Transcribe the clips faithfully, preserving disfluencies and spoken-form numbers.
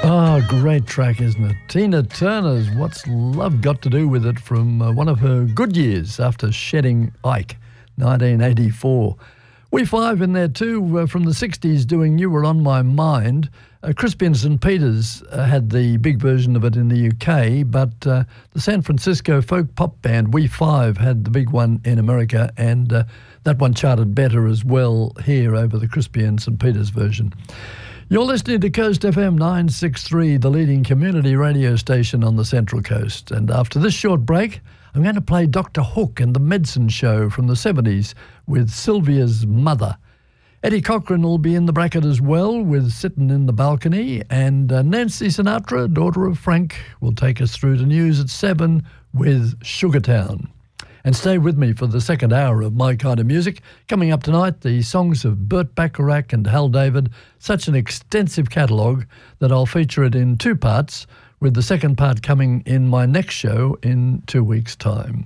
Oh, great track, isn't it? Tina Turner's What's Love Got to Do With It from uh, one of her good years after shedding Ike, nineteen eighty-four. We Five in there too, uh, from the sixties, doing You Were On My Mind. Uh, Crispy and Saint Peters uh, had the big version of it in the U K, but uh, the San Francisco folk pop band We Five had the big one in America, and uh, that one charted better as well here over the Crispy and Saint Peters version. You're listening to Coast F M nine sixty-three, the leading community radio station on the Central Coast. And after this short break, I'm going to play Doctor Hook and the Medicine Show from the seventies with Sylvia's mother. Eddie Cochran will be in the bracket as well with Sitting in the Balcony. And uh, Nancy Sinatra, daughter of Frank, will take us through to news at seven with Sugartown. And stay with me for the second hour of My Kind of Music. Coming up tonight, the songs of Burt Bacharach and Hal David. Such an extensive catalogue that I'll feature it in two parts, with the second part coming in my next show in two weeks' time.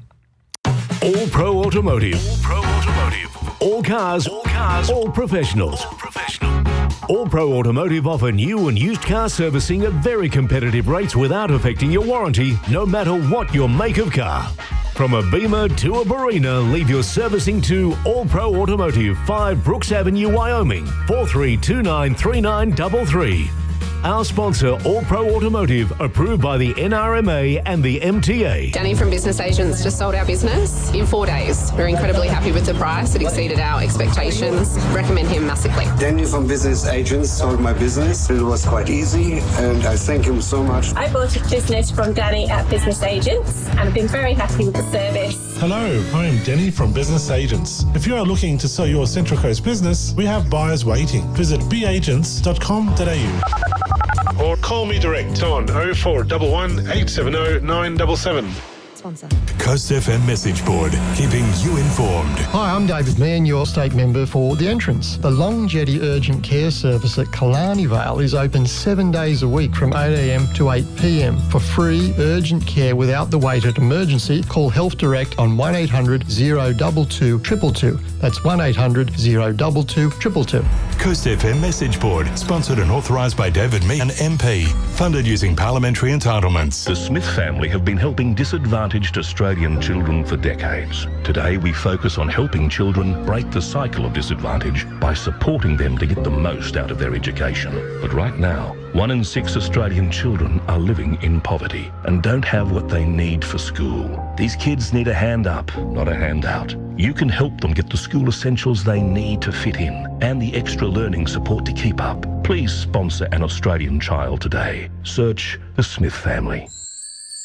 All Pro Automotive. All Pro Automotive. All cars. All cars. All professionals. All professional. All Pro Automotive offer new and used car servicing at very competitive rates without affecting your warranty, no matter what your make of car. From a Beamer to a Barina, leave your servicing to All Pro Automotive, five Brooks Avenue, Wyoming, four three two nine three nine three three. Our sponsor, All Pro Automotive, approved by the N R M A and the M T A. Danny from Business Agents just sold our business in four days. We're incredibly happy with the price. It exceeded our expectations. Recommend him massively. Danny from Business Agents sold my business. It was quite easy, and I thank him so much. I bought a business from Danny at Business Agents, and I've been very happy with the service. Hello, I am Danny from Business Agents. If you are looking to sell your Central Coast business, we have buyers waiting. Visit b agents dot com dot a u. Or call me direct on oh four one one, eight seven oh, nine seven seven. Sponsor. Coast F M message board, keeping you informed. Hi, I'm David Mann, your state member for The Entrance. The Long Jetty Urgent Care Service at Killarney Vale is open seven days a week from eight a m to eight p m. For free urgent care without the wait at emergency, call Health Direct on one eight hundred, oh two two, two two two. That's one eight hundred, oh two two, two two two. Coast F M message board, sponsored and authorised by David Meehan, M P. Funded using parliamentary entitlements. The Smith family have been helping disadvantaged Australian children for decades. Today we focus on helping children break the cycle of disadvantage by supporting them to get the most out of their education. But right now, one in six Australian children are living in poverty and don't have what they need for school. These kids need a hand up, not a handout. You can help them get the school essentials they need to fit in and the extra learning support to keep up. Please sponsor an Australian child today. Search the Smith family.